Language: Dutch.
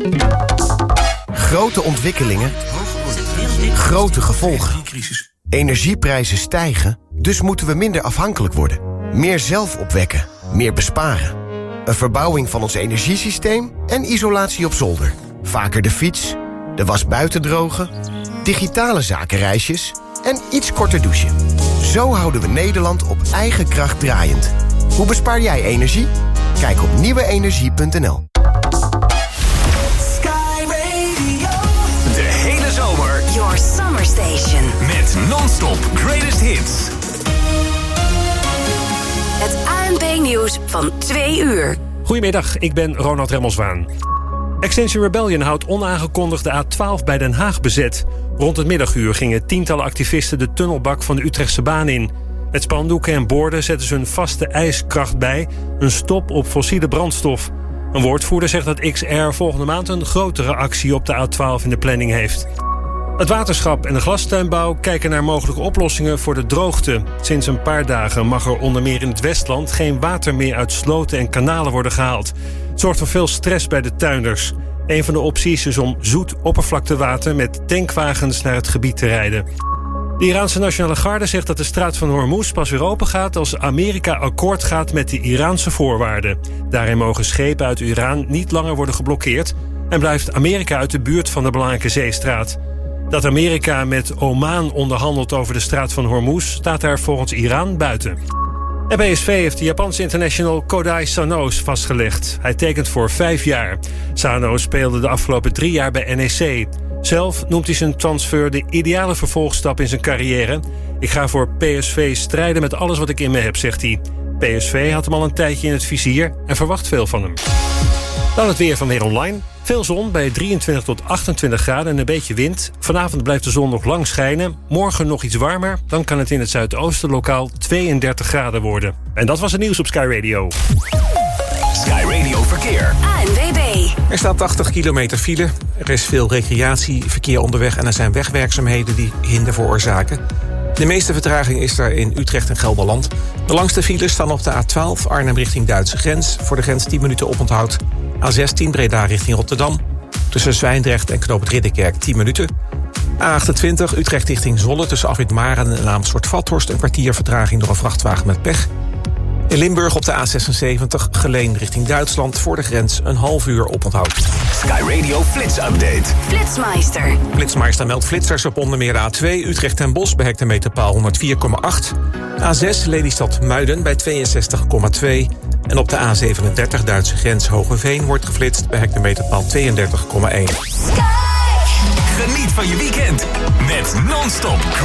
Grote ontwikkelingen, grote gevolgen. Energieprijzen stijgen, dus moeten we minder afhankelijk worden. Meer zelf opwekken, meer besparen. Een verbouwing van ons energiesysteem en isolatie op zolder. Vaker de fiets, de was buiten drogen, digitale zakenreisjes en iets korter douchen. Zo houden we Nederland op eigen kracht draaiend. Hoe bespaar jij energie? Kijk op nieuweenergie.nl. De hele zomer. Your Summer Station. Met non-stop greatest hits. Het ANP-nieuws van 2 uur. Goedemiddag, ik ben Ronald Remmelswaan. Extinction Rebellion houdt onaangekondigd de A12 bij Den Haag bezet. Rond het middaguur gingen tientallen activisten de tunnelbak van de Utrechtse baan in. Met spandoeken en borden zetten ze een vaste ijskracht bij. Een stop op fossiele brandstof. Een woordvoerder zegt dat XR volgende maand een grotere actie op de A12 in de planning heeft. Het waterschap en de glastuinbouw kijken naar mogelijke oplossingen voor de droogte. Sinds een paar dagen mag er onder meer in het Westland geen water meer uit sloten en kanalen worden gehaald. Het zorgt voor veel stress bij de tuinders. Een van de opties is om zoet oppervlaktewater met tankwagens naar het gebied te rijden. De Iraanse Nationale Garde zegt dat de straat van Hormuz pas weer open gaat als Amerika akkoord gaat met de Iraanse voorwaarden. Daarin mogen schepen uit Iran niet langer worden geblokkeerd en blijft Amerika uit de buurt van de belangrijke zeestraat. Dat Amerika met Oman onderhandelt over de straat van Hormuz staat daar volgens Iran buiten. En PSV heeft de Japanse international Kodai Sano's vastgelegd. Hij tekent voor 5 jaar. Sano speelde de afgelopen 3 jaar bij NEC. Zelf noemt hij zijn transfer de ideale vervolgstap in zijn carrière. Ik ga voor PSV strijden met alles wat ik in me heb, zegt hij. PSV had hem al een tijdje in het vizier en verwacht veel van hem. Dan het weer van Weer Online. Veel zon bij 23 tot 28 graden en een beetje wind. Vanavond blijft de zon nog lang schijnen. Morgen nog iets warmer. Dan kan het in het zuidoosten lokaal 32 graden worden. En dat was het nieuws op Sky Radio. Sky Radio Verkeer. ANWB. Er staat 80 kilometer file. Er is veel recreatieverkeer onderweg en er zijn wegwerkzaamheden die hinder veroorzaken. De meeste vertraging is er in Utrecht en Gelderland. De langste files staan op de A12 Arnhem richting Duitse grens. Voor de grens 10 minuten oponthoud. A16 Breda richting Rotterdam. Tussen Zwijndrecht en Knoop het Ridderkerk 10 minuten. A28 Utrecht richting Zwolle tussen Afrit Maren en Amersfoort-Vathorst. Een kwartier vertraging door een vrachtwagen met pech. In Limburg op de A76 Geleen richting Duitsland. Voor de grens een half uur oponthoud. Sky Radio Flits Update. Flitsmeister. Flitsmeister meldt flitsers op onder meer de A2 Utrecht ten Bosch bij hectometerpaal 104,8. A6 Lelystad Muiden bij 62,2. En op de A37 Duitse grens Hogeveen wordt geflitst bij hectometerpaal 32,1. Geniet van je weekend met non-stop